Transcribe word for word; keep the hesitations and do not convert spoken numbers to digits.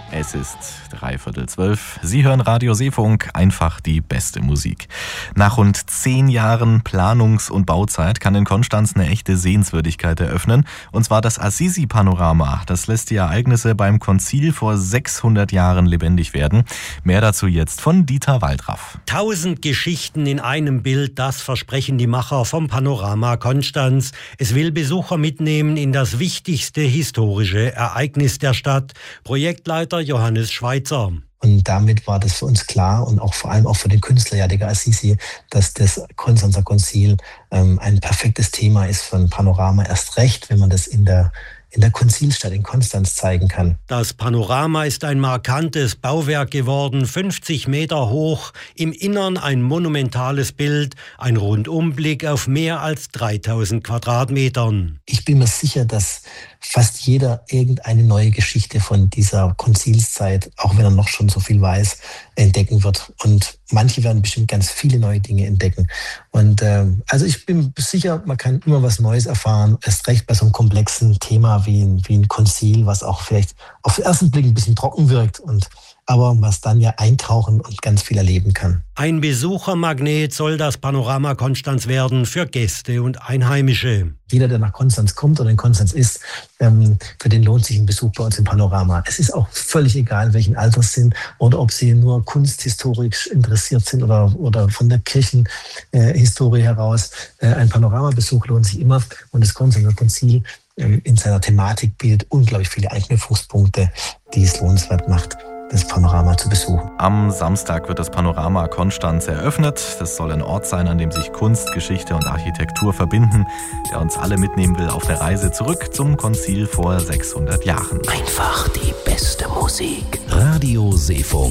Es ist dreiviertel zwölf. Sie hören Radio Seefunk, einfach die beste Musik. Nach rund zehn Jahren Planungs- und Bauzeit kann in Konstanz eine echte Sehenswürdigkeit eröffnen. Und zwar das Assisi-Panorama. Das lässt die Ereignisse beim Konzil vor sechshundert Jahren lebendig werden. Mehr dazu jetzt von Dieter Waldraff. Tausend Geschichten in einem Bild, das versprechen die Macher vom Panorama Konstanz. Es will Besucher mitnehmen in das wichtigste historische Ereignis der Stadt. Projektleiter Johannes Schweitzer. Und damit war das für uns klar und auch vor allem auch für den Künstler Jadiga Assisi, dass das Konstanzer Konzil ähm, ein perfektes Thema ist für ein Panorama. Erst recht, wenn man das in der in der Konzilstadt in Konstanz zeigen kann. Das Panorama ist ein markantes Bauwerk geworden, fünfzig Meter hoch, im Innern ein monumentales Bild, ein Rundumblick auf mehr als dreitausend Quadratmetern. Ich bin mir sicher, dass fast jeder irgendeine neue Geschichte von dieser Konzilszeit, auch wenn er noch schon so viel weiß, entdecken wird. Und manche werden bestimmt ganz viele neue Dinge entdecken. Und äh, also ich bin sicher, man kann immer was Neues erfahren, erst recht bei so einem komplexen Thema wie ein, wie ein Konzil, was auch vielleicht auf den ersten Blick ein bisschen trocken wirkt, und aber was dann ja eintauchen und ganz viel erleben kann. Ein Besuchermagnet soll das Panorama Konstanz werden für Gäste und Einheimische. Jeder, der nach Konstanz kommt oder in Konstanz ist, ähm, für den lohnt sich ein Besuch bei uns im Panorama. Es ist auch völlig egal, welchen Alters sind oder ob sie nur kunsthistorisch interessiert sind oder, oder von der Kirchenhistorie äh, heraus. Äh, ein Panoramabesuch lohnt sich immer, und das Konstanzer Konzil äh, in seiner Thematik bietet unglaublich viele Anknüpfungspunkte, die es lohnenswert macht, das Panorama zu besuchen. Am Samstag wird das Panorama Konstanz eröffnet. Das soll ein Ort sein, an dem sich Kunst, Geschichte und Architektur verbinden, der uns alle mitnehmen will auf der Reise zurück zum Konzil vor sechshundert Jahren. Einfach die beste Musik. Radio Seefunk.